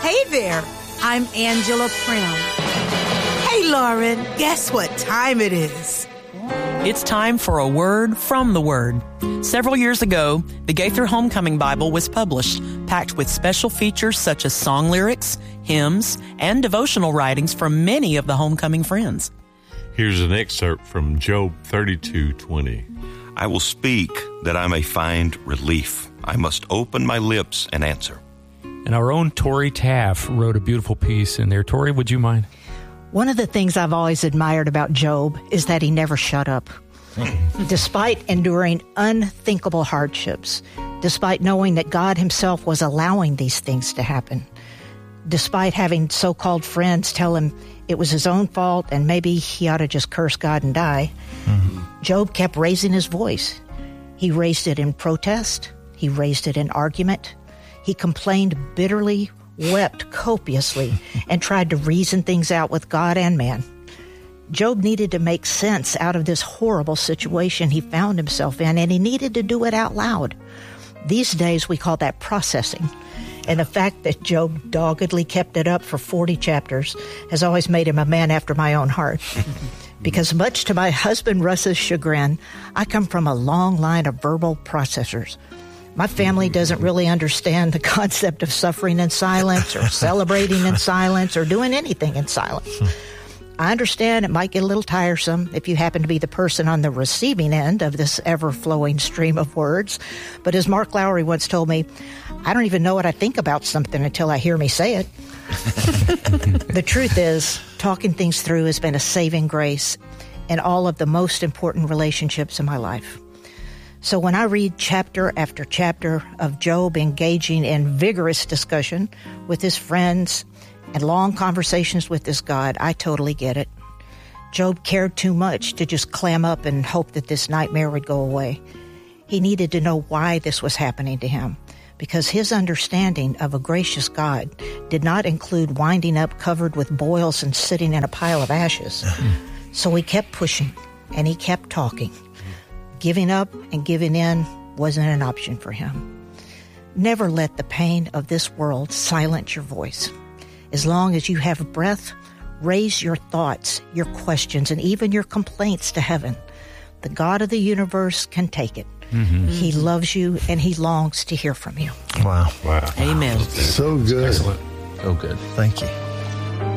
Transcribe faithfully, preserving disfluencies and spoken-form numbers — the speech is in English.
Hey there, I'm Angela Prim. Hey, Lauren, guess what time it is? It's time for a word from the Word. Several years ago, the Gaither Homecoming Bible was published, packed with special features such as song lyrics, hymns, and devotional writings from many of the homecoming friends. Here's an excerpt from Job thirty-two twenty. I will speak that I may find relief. I must open my lips and answer. And our own Tori Taff wrote a beautiful piece in there. Tori, would you mind? One of the things I've always admired about Job is that he never shut up. Despite enduring unthinkable hardships, despite knowing that God himself was allowing these things to happen, despite having so-called friends tell him it was his own fault and maybe he ought to just curse God and die, mm-hmm. Job kept raising his voice. He raised it in protest. He raised it in argument. He complained bitterly, wept copiously, and tried to reason things out with God and man. Job needed to make sense out of this horrible situation he found himself in, and he needed to do it out loud. These days, we call that processing. And the fact that Job doggedly kept it up for forty chapters has always made him a man after my own heart. Because much to my husband Russ's chagrin, I come from a long line of verbal processors. My family doesn't really understand the concept of suffering in silence or celebrating in silence or doing anything in silence. I understand it might get a little tiresome if you happen to be the person on the receiving end of this ever-flowing stream of words. But as Mark Lowry once told me, I don't even know what I think about something until I hear me say it. The truth is, talking things through has been a saving grace in all of the most important relationships in my life. So when I read chapter after chapter of Job engaging in vigorous discussion with his friends and long conversations with this God, I totally get it. Job cared too much to just clam up and hope that this nightmare would go away. He needed to know why this was happening to him, because his understanding of a gracious God did not include winding up covered with boils and sitting in a pile of ashes. So he kept pushing, and he kept talking. Giving up and giving in wasn't an option for him. Never let the pain of this world silence your voice. As long as you have breath, raise your thoughts, your questions, and even your complaints to heaven. The God of the universe can take it. Mm-hmm. He loves you, and he longs to hear from you. Wow. Wow. Amen. So good. Excellent. So good. Thank you.